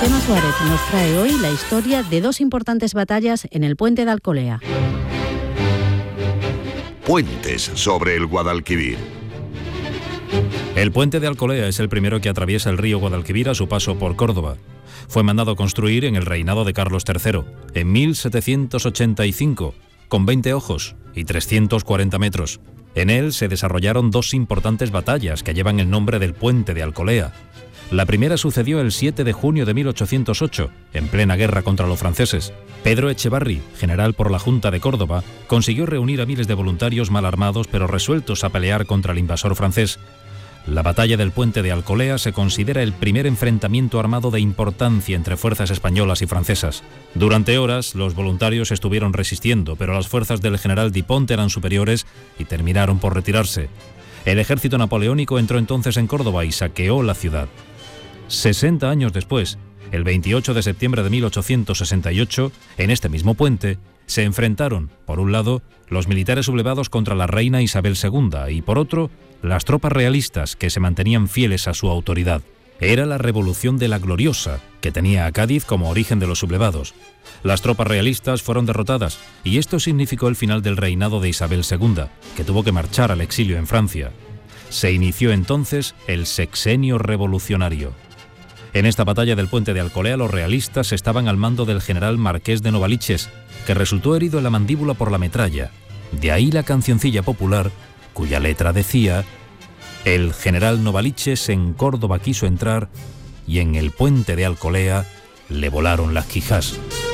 Chema Suárez nos trae hoy la historia de dos importantes batallas en el puente de Alcolea. Puentes sobre el Guadalquivir. El puente de Alcolea es el primero que atraviesa el río Guadalquivir a su paso por Córdoba. Fue mandado construir en el reinado de Carlos III, en 1785, con 20 ojos y 340 metros. En él se desarrollaron dos importantes batallas que llevan el nombre del puente de Alcolea. La primera sucedió el 7 de junio de 1808, en plena guerra contra los franceses. Pedro Echevarri, general por la Junta de Córdoba, consiguió reunir a miles de voluntarios mal armados pero resueltos a pelear contra el invasor francés. La batalla del puente de Alcolea se considera el primer enfrentamiento armado de importancia entre fuerzas españolas y francesas. Durante horas, los voluntarios estuvieron resistiendo, pero las fuerzas del general Dupont eran superiores y terminaron por retirarse. El ejército napoleónico entró entonces en Córdoba y saqueó la ciudad. 60 años después, el 28 de septiembre de 1868, en este mismo puente, se enfrentaron, por un lado, los militares sublevados contra la reina Isabel II y, por otro, las tropas realistas que se mantenían fieles a su autoridad. Era la Revolución de la Gloriosa, que tenía a Cádiz como origen de los sublevados. Las tropas realistas fueron derrotadas y esto significó el final del reinado de Isabel II, que tuvo que marchar al exilio en Francia. Se inició entonces el sexenio revolucionario. En esta batalla del puente de Alcolea los realistas estaban al mando del general Marqués de Novaliches, que resultó herido en la mandíbula por la metralla. De ahí la cancioncilla popular, cuya letra decía: el general Novaliches en Córdoba quiso entrar y en el puente de Alcolea le volaron las quijas.